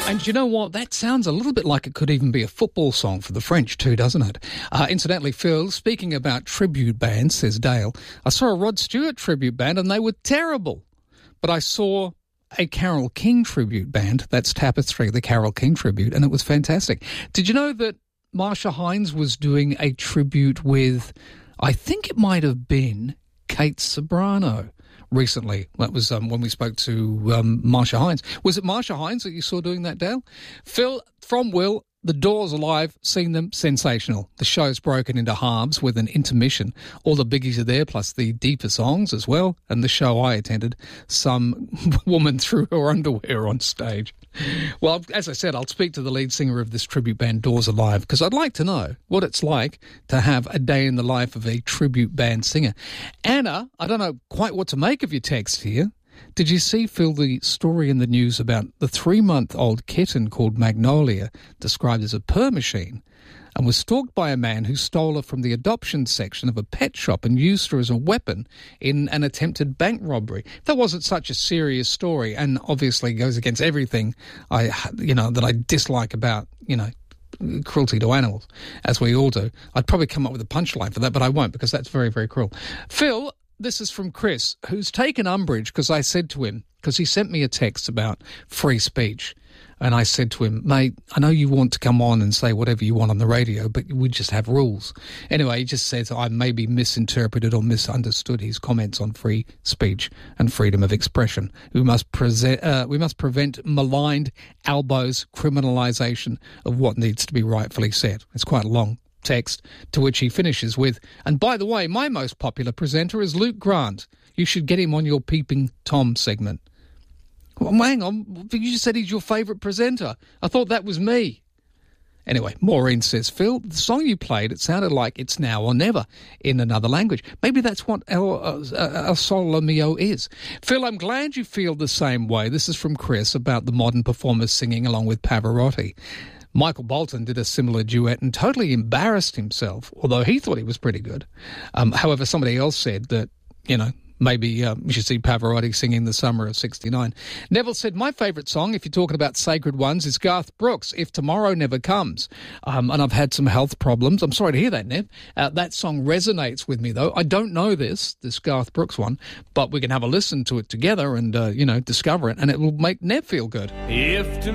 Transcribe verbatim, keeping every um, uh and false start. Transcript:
And you know what? That sounds a little bit like it could even be a football song for the French too, doesn't it? Uh, incidentally, Phil, speaking about tribute bands, says Dale, I saw a Rod Stewart tribute band and they were terrible. But I saw a Carole King tribute band, that's Tapestry, the Carole King tribute, and it was fantastic. Did you know that Marsha Hines was doing a tribute with, I think it might have been Kate Ceberano? Recently, that was um, when we spoke to um, Marsha Hines. Was it Marsha Hines that you saw doing that, Dale? Phil, from Will, The Doors are live, seen them, sensational. The show's broken into halves with an intermission. All the biggies are there, plus the deeper songs as well. And the show I attended, some woman threw her underwear on stage. Well, as I said, I'll speak to the lead singer of this tribute band, Doors Alive, because I'd like to know what it's like to have a day in the life of a tribute band singer. Anna, I don't know quite what to make of your text here. Did you see, Phil, the story in the news about the three-month-old kitten called Magnolia, described as a purr machine, and was stalked by a man who stole her from the adoption section of a pet shop and used her as a weapon in an attempted bank robbery? That wasn't such a serious story, and obviously goes against everything I, you know, that I dislike about, you know, cruelty to animals, as we all do. I'd probably come up with a punchline for that, but I won't, because that's very, very cruel. Phil, this is from Chris, who's taken umbrage because I said to him, because he sent me a text about free speech, and I said to him, mate, I know you want to come on and say whatever you want on the radio, but we just have rules. Anyway, he just says I maybe misinterpreted or misunderstood his comments on free speech and freedom of expression. We must, present, uh, we must prevent maligned elbows, criminalisation of what needs to be rightfully said. It's quite a long text, to which he finishes with, and by the way, my most popular presenter is Luke Grant. You should get him on your Peeping Tom segment. Well, hang on, you just said he's your favourite presenter. I thought that was me. Anyway, Maureen says, Phil, the song you played, it sounded like It's Now or Never in another language. Maybe that's what El, uh, El Solo Mio is. Phil, I'm glad you feel the same way. This is from Chris about the modern performers singing along with Pavarotti. Michael Bolton did a similar duet and totally embarrassed himself, although he thought he was pretty good. Um, however, somebody else said that, you know, maybe um, you should see Pavarotti singing The Summer of sixty-nine. Neville said, my favourite song, if you're talking about sacred ones, is Garth Brooks, If Tomorrow Never Comes. Um, and I've had some health problems. I'm sorry to hear that, Nev. Uh, that song resonates with me, though. I don't know this, this Garth Brooks one, but we can have a listen to it together and, uh, you know, discover it, and it will make Nev feel good. If